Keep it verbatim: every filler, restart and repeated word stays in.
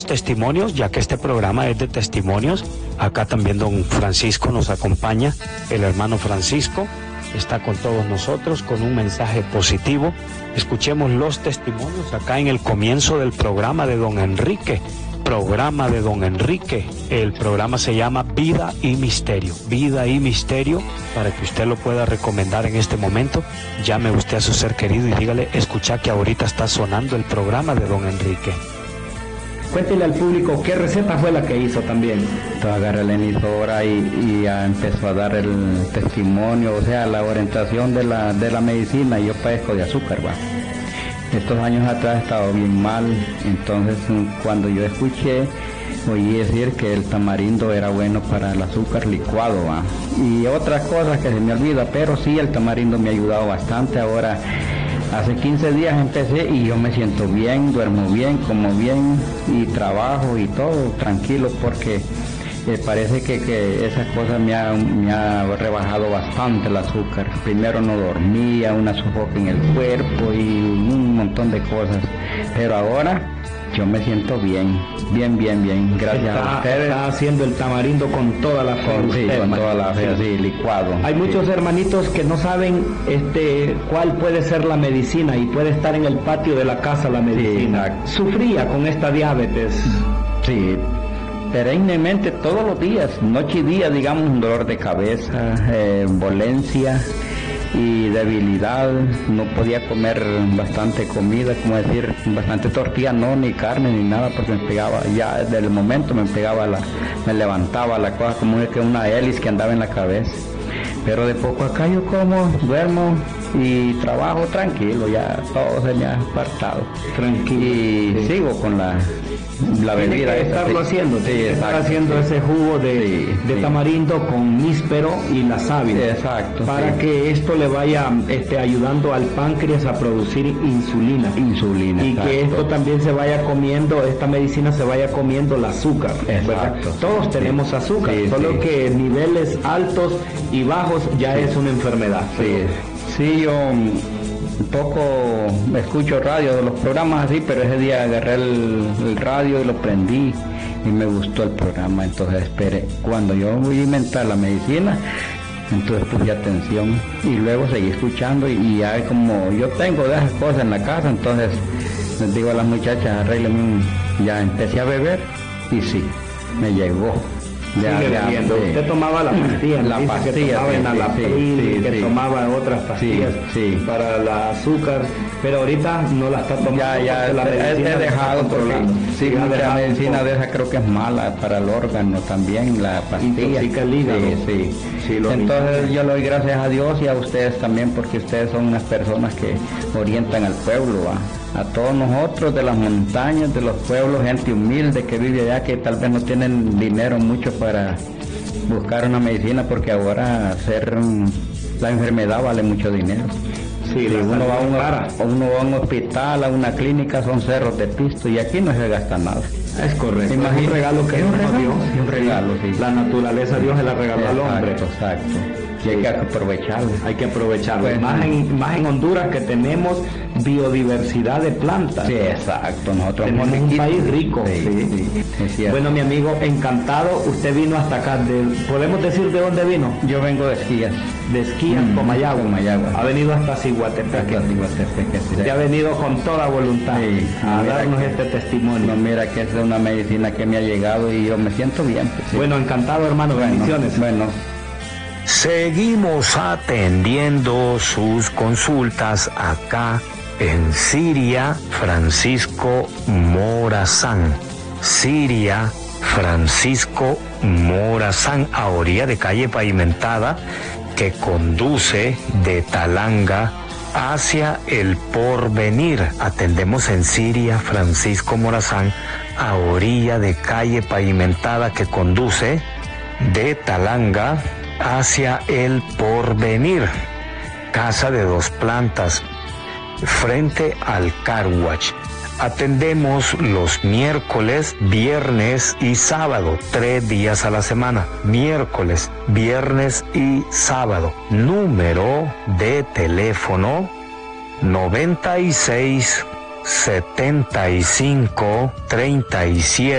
Testimonios, ya que este programa es de testimonios. Acá también don Francisco nos acompaña, el hermano Francisco está con todos nosotros con un mensaje positivo. Escuchemos los testimonios acá en el comienzo del programa de don Enrique, programa de don Enrique. El programa se llama Vida y Misterio, Vida y Misterio, para que usted lo pueda recomendar en este momento. Llame usted a su ser querido y dígale, escucha que ahorita está sonando el programa de don Enrique. Cuéntele al público qué receta fue la que hizo también. Entonces agarré la emisora y, y ya empezó a dar el testimonio, o sea, la orientación de la, de la medicina. Yo padezco de azúcar, va. Estos años atrás he estado bien mal, entonces cuando yo escuché, oí decir que el tamarindo era bueno para el azúcar licuado, va. Y otras cosas que se me olvida, pero sí, el tamarindo me ha ayudado bastante. Ahora, hace quince días empecé y yo me siento bien, duermo bien, como bien y trabajo y todo tranquilo, porque eh, parece que, que esas cosas me ha, me ha rebajado bastante el azúcar. Primero no dormía, una sofoca en el cuerpo y un montón de cosas, pero ahora yo me siento bien, bien, bien, bien, gracias está, a ustedes. Está haciendo el tamarindo con toda la fe. Con, sí, usted, con man. toda la fe, sí, licuado. Hay sí. muchos hermanitos que no saben este cuál puede ser la medicina y puede estar en el patio de la casa la medicina. Sí, sufría con esta diabetes. Sí, perennemente todos los días, noche y día, digamos, un dolor de cabeza, eh, dolencia y debilidad. No podía comer bastante comida, como decir, bastante tortilla, no, ni carne, ni nada, porque me pegaba, ya desde el momento me pegaba, la, me levantaba la cosa como que una hélice que andaba en la cabeza. Pero de poco acá yo como, duermo y trabajo tranquilo, ya todo se me ha apartado. Tranquilo. Y sí. sigo con la, la bebida. Tiene que estarlo sí. haciendo, sí, estar haciendo ese jugo de, sí, de sí. tamarindo con níspero y la sábila. Exacto. Para sí. que esto le vaya este, ayudando al páncreas a producir insulina. Insulina. Y exacto. que esto también se vaya comiendo, esta medicina se vaya comiendo el azúcar. Exacto. Todos sí. tenemos azúcar, sí, solo sí. que niveles altos y bajos ya sí. es una enfermedad. Sí, sí, yo un poco escucho radio de los programas así, pero ese día agarré el, el radio y lo prendí y me gustó el programa, entonces esperé. Cuando yo voy a inventar la medicina, entonces puse atención y luego seguí escuchando y, y ya como yo tengo de esas cosas en la casa, entonces les digo a las muchachas, arreglen un, ya empecé a beber y sí, me llegó. Ya, ya, sí. Usted tomaba la pastilla, la pastilla, que tomaba sí, en Alapril, sí, sí, que sí. tomaba otras pastillas sí, sí. para el azúcar, pero ahorita no la está tomando. Ya, ya, la he, he dejado controlando. Sí, sí, mucha medicina de esa creo que es mala para el órgano también, la pastilla. Intoxica el hígado. Sí, sí. sí Entonces mismo. yo le doy gracias a Dios y a ustedes también, porque ustedes son unas personas que orientan al pueblo, ¿va? A todos nosotros de las montañas, de los pueblos, gente humilde que vive allá, que tal vez no tienen dinero mucho para buscar una medicina, porque ahora hacer la enfermedad vale mucho dinero. Sí, si uno va, a un, para. uno va a un hospital, a una clínica, son cerros de pisto y aquí no se gasta nada. Es correcto. Imagínate, es un regalo que es un regalo, Dios. Es un regalo, sí. La naturaleza Dios se la regaló exacto, al hombre. Exacto. Y hay que aprovecharlo. Hay que aprovecharlo. Pues, más, en, más en Honduras, que tenemos biodiversidad de plantas. Sí, exacto. Nosotros tenemos un riquito. país rico. Sí, sí. Sí, es cierto. Bueno, mi amigo, encantado. Usted vino hasta acá. De, ¿Podemos decir de dónde vino? Yo vengo de Esquías. De Esquías, Mm, Comayagua. Comayagua. Ha venido hasta Ciguatepeque. Hasta Ciguatepeque, sí. Usted ha venido con toda voluntad sí, a darnos que, este testimonio. No, mira que es una medicina que me ha llegado y yo me siento bien. Pues, sí. Bueno, encantado, hermano. Bueno, bendiciones. Bueno. Seguimos atendiendo sus consultas acá en Siria Francisco Morazán. Siria Francisco Morazán, a orilla de calle pavimentada que conduce de Talanga hacia el Porvenir. Atendemos en Siria Francisco Morazán, a orilla de calle pavimentada que conduce de Talanga hacia el Porvenir. Casa de dos plantas, frente al Car Wash. Atendemos los miércoles, viernes y sábado, tres días a la semana. Miércoles, viernes y sábado. Número de teléfono noventa y seis setenta y cinco treinta y siete.